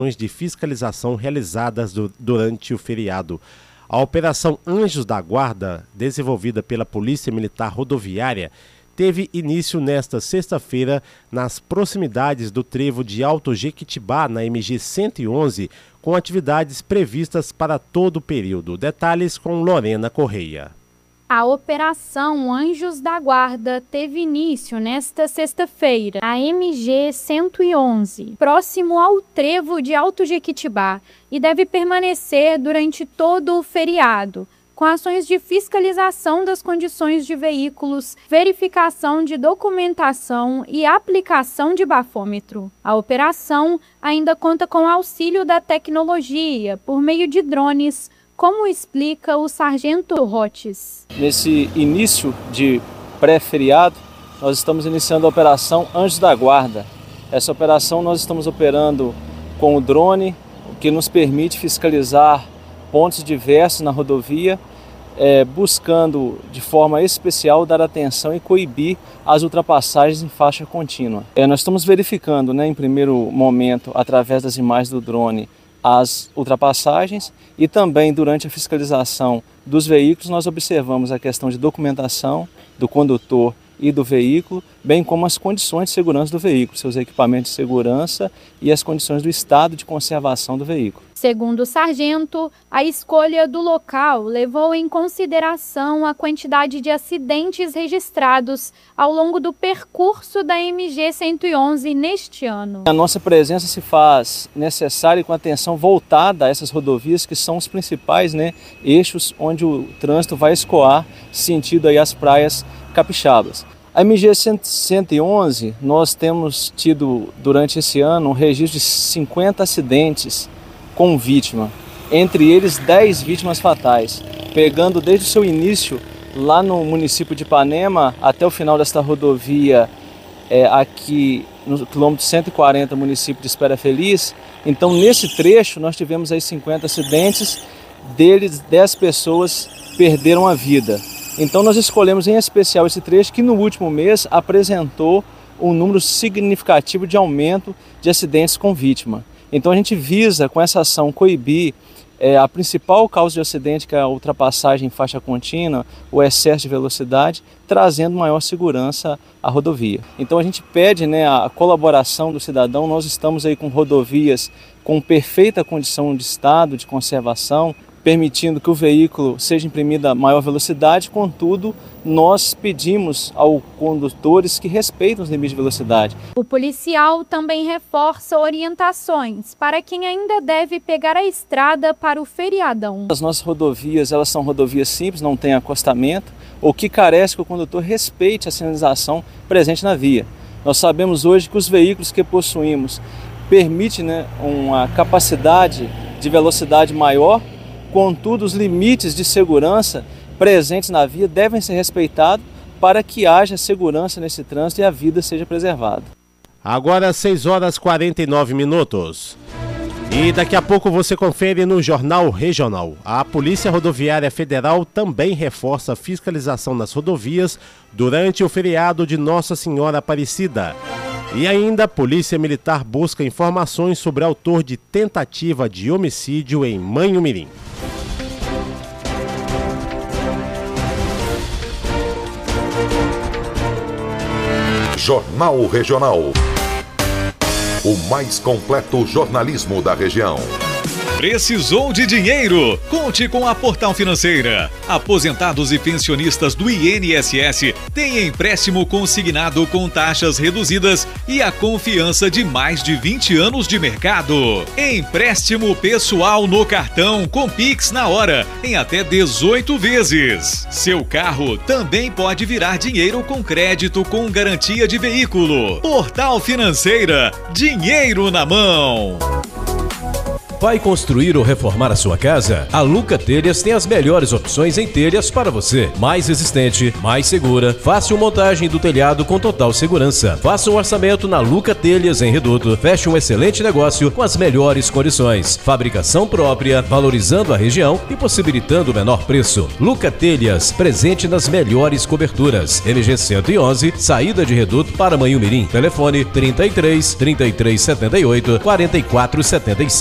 de fiscalização realizadas durante o feriado. A Operação Anjos da Guarda, desenvolvida pela Polícia Militar Rodoviária, teve início nesta sexta-feira nas proximidades do trevo de Alto Jequitibá, na MG 111, com atividades previstas para todo o período. Detalhes com Lorena Correia. A Operação Anjos da Guarda teve início nesta sexta-feira, na MG 111, próximo ao trevo de Alto Jequitibá, e deve permanecer durante todo o feriado, com ações de fiscalização das condições de veículos, verificação de documentação e aplicação de bafômetro. A operação ainda conta com auxílio da tecnologia por meio de drones, como explica o Sargento Rotes. Nesse início de pré-feriado, nós estamos iniciando a Operação Anjos da Guarda. Essa operação nós estamos operando com o drone, o que nos permite fiscalizar pontos diversos na rodovia, buscando de forma especial dar atenção e coibir as ultrapassagens em faixa contínua. Nós estamos verificando, em primeiro momento, através das imagens do drone, as ultrapassagens, e também durante a fiscalização dos veículos nós observamos a questão de documentação do condutor e do veículo, bem como as condições de segurança do veículo, seus equipamentos de segurança e as condições do estado de conservação do veículo. Segundo o sargento, a escolha do local levou em consideração a quantidade de acidentes registrados ao longo do percurso da MG 111 neste ano. A nossa presença se faz necessária com atenção voltada a essas rodovias que são os principais eixos onde o trânsito vai escoar sentido aí as praias capixabas. A MG 111, nós temos tido durante esse ano um registro de 50 acidentes com vítima, entre eles 10 vítimas fatais, pegando desde o seu início lá no município de Ipanema até o final desta rodovia aqui no quilômetro 140, município de Espera Feliz. Então nesse trecho nós tivemos aí 50 acidentes, deles 10 pessoas perderam a vida. Então nós escolhemos em especial esse trecho que no último mês apresentou um número significativo de aumento de acidentes com vítima. Então a gente visa com essa ação coibir a principal causa de acidente, que é a ultrapassagem em faixa contínua, o excesso de velocidade, trazendo maior segurança à rodovia. Então a gente pede a colaboração do cidadão. Nós estamos aí com rodovias com perfeita condição de estado de conservação, permitindo que o veículo seja imprimido a maior velocidade. Contudo, nós pedimos aos condutores que respeitem os limites de velocidade. O policial também reforça orientações para quem ainda deve pegar a estrada para o feriadão. As nossas rodovias, elas são rodovias simples, não tem acostamento, o que carece que o condutor respeite a sinalização presente na via. Nós sabemos hoje que os veículos que possuímos permitem uma capacidade de velocidade maior. Contudo, os limites de segurança presentes na via devem ser respeitados para que haja segurança nesse trânsito e a vida seja preservada. Agora 6h49. E daqui a pouco você confere no Jornal Regional. A Polícia Rodoviária Federal também reforça a fiscalização nas rodovias durante o feriado de Nossa Senhora Aparecida. E ainda, a Polícia Militar busca informações sobre o autor de tentativa de homicídio em Manhumirim. Jornal Regional. O mais completo jornalismo da região. Precisou de dinheiro? Conte com a Portal Financeira. Aposentados e pensionistas do INSS têm empréstimo consignado com taxas reduzidas e a confiança de mais de 20 anos de mercado. Empréstimo pessoal no cartão com Pix na hora, em até 18 vezes. Seu carro também pode virar dinheiro com crédito com garantia de veículo. Portal Financeira, dinheiro na mão. Vai construir ou reformar a sua casa? A Luca Telhas tem as melhores opções em telhas para você. Mais resistente, mais segura, fácil montagem do telhado com total segurança. Faça um orçamento na Luca Telhas em Reduto. Feche um excelente negócio com as melhores condições. Fabricação própria, valorizando a região e possibilitando o menor preço. Luca Telhas, presente nas melhores coberturas. MG 111, saída de Reduto para Manhumirim. Telefone 33 3378 4475.